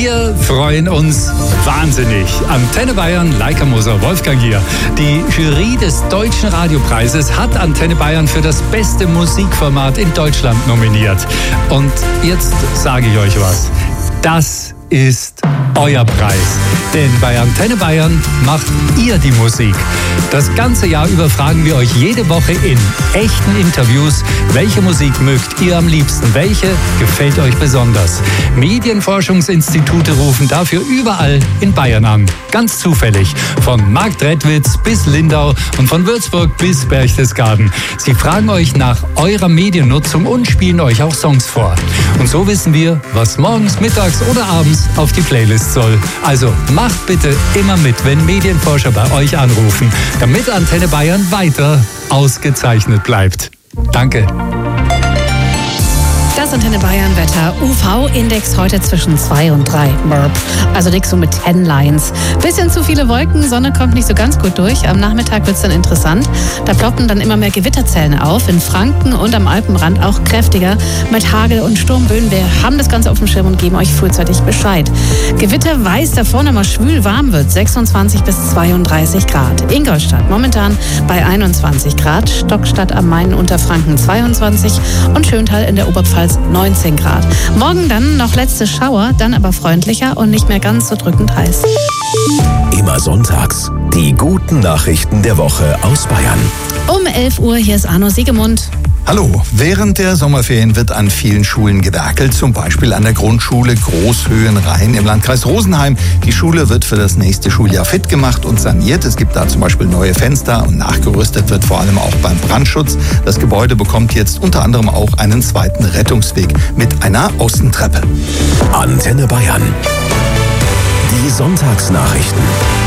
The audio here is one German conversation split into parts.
Wir freuen uns wahnsinnig. Antenne Bayern, Leica Moser, Wolfgang hier. Die Jury des Deutschen Radiopreises hat Antenne Bayern für das beste Musikformat in Deutschland nominiert. Und jetzt sage ich euch was. Das ist euer Preis. Denn bei Antenne Bayern macht ihr die Musik. Das ganze Jahr über fragen wir euch jede Woche in echten Interviews, welche Musik mögt ihr am liebsten, welche gefällt euch besonders. Medienforschungsinstitute rufen dafür überall in Bayern an. Ganz zufällig. Von Marktredwitz bis Lindau und von Würzburg bis Berchtesgaden. Sie fragen euch nach eurer Mediennutzung und spielen euch auch Songs vor. Und so wissen wir, was morgens, mittags oder abends auf die Playlist soll. Also macht bitte immer mit, wenn Medienforscher bei euch anrufen, damit Antenne Bayern weiter ausgezeichnet bleibt. Danke. Das Antenne Bayern Wetter. UV-Index heute zwischen 2 und 3. Burp. Also nix so mit 10 Lines. Bisschen zu viele Wolken, Sonne kommt nicht so ganz gut durch. Am Nachmittag wird's dann interessant. Da ploppen dann immer mehr Gewitterzellen auf. In Franken und am Alpenrand auch kräftiger mit Hagel und Sturmböen. Wir haben das Ganze auf dem Schirm und geben euch frühzeitig Bescheid. Gewitter weiß, da vorne mal schwül warm wird. 26 bis 32 Grad. Ingolstadt momentan bei 21 Grad. Stockstadt am Main, Unterfranken 22 und Schöntal in der Oberpfalz 19 Grad. Morgen dann noch letzte Schauer, dann aber freundlicher und nicht mehr ganz so drückend heiß. Immer sonntags die guten Nachrichten der Woche aus Bayern. Um 11 Uhr, hier ist Arno Siegemund. Hallo, während der Sommerferien wird an vielen Schulen gewerkelt, zum Beispiel an der Grundschule Großhöhenrhein im Landkreis Rosenheim. Die Schule wird für das nächste Schuljahr fit gemacht und saniert. Es gibt da zum Beispiel neue Fenster und nachgerüstet wird vor allem auch beim Brandschutz. Das Gebäude bekommt jetzt unter anderem auch einen zweiten Rettungsweg mit einer Außentreppe. Antenne Bayern. Die Sonntagsnachrichten.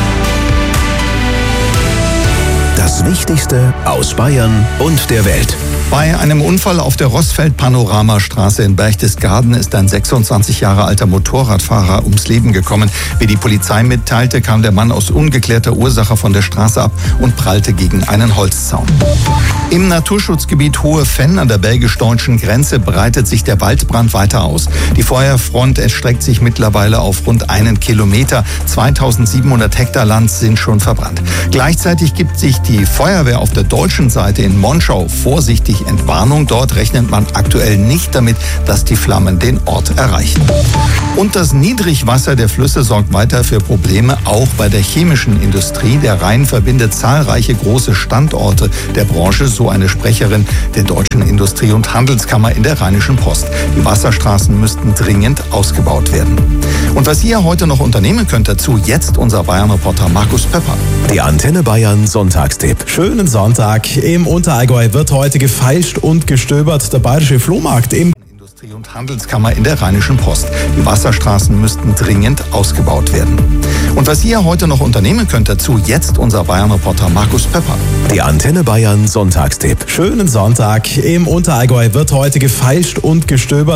Das Wichtigste aus Bayern und der Welt. Bei einem Unfall auf der Rossfeld-Panoramastraße in Berchtesgaden ist ein 26 Jahre alter Motorradfahrer ums Leben gekommen. Wie die Polizei mitteilte, kam der Mann aus ungeklärter Ursache von der Straße ab und prallte gegen einen Holzzaun. Im Naturschutzgebiet Hohe Venn an der belgisch-deutschen Grenze breitet sich der Waldbrand weiter aus. Die Feuerfront erstreckt sich mittlerweile auf rund 1 Kilometer. 2700 Hektar Land sind schon verbrannt. Gleichzeitig gibt sich die Feuerwehr auf der deutschen Seite in Monschau vorsichtig Entwarnung. Dort rechnet man aktuell nicht damit, dass die Flammen den Ort erreichen. Und das Niedrigwasser der Flüsse sorgt weiter für Probleme, auch bei der chemischen Industrie. Der Rhein verbindet zahlreiche große Standorte der Branche, so eine Sprecherin der Deutschen Industrie- und Handelskammer in der Rheinischen Post. Die Wasserstraßen müssten dringend ausgebaut werden. Und was ihr heute noch unternehmen könnt, dazu jetzt unser Bayern-Reporter Markus Pepper. Die Antenne Bayern Sonntagstipp. Schönen Sonntag. Im Unterallgäu wird heute gefeilscht und gestöbert. Der bayerische Flohmarkt im Industrie- und Handelskammer in der Rheinischen Post. Die Wasserstraßen müssten dringend ausgebaut werden. Und was ihr heute noch unternehmen könnt, dazu jetzt unser Bayern-Reporter Markus Pepper. Die Antenne Bayern Sonntagstipp. Schönen Sonntag. Im Unterallgäu wird heute gefeilscht und gestöbert.